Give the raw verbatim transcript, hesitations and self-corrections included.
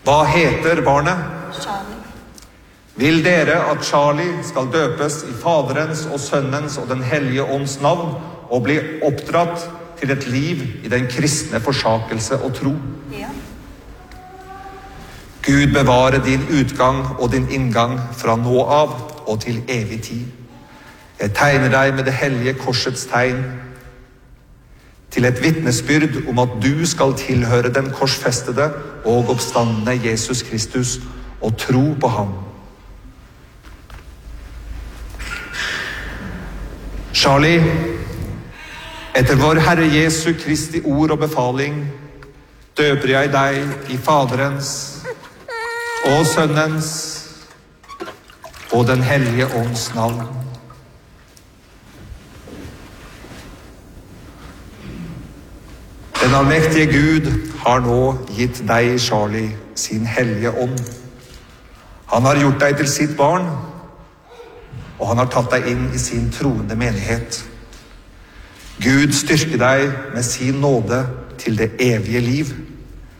Hva heter barnet? Charlie. Vil dere at Charlie skal døpes i Faderens og Sønnens og den hellige ånds navn og bli oppdratt til et liv i den kristne forsakelse og tro? Ja. Gud bevare din utgang og din inngang fra nå av og til evig tid. Jeg tegner deg med det hellige korsets tegn til et vitnesbyrd om at du skal tilhøre den korsfestede og oppstandende Jesus Kristus og tro på ham. Charlie, etter vår Herre Jesu Kristi ord og befaling, døper jeg deg i Faderens og Sønnens og den hellige ånds navn. Den allmektige Gud har nå gitt deg, Charlie, sin hellige ånd. Han har gjort deg til sitt barn, og han har tatt deg inn i sin troende menighet. Gud styrker deg med sin nåde til det evige liv.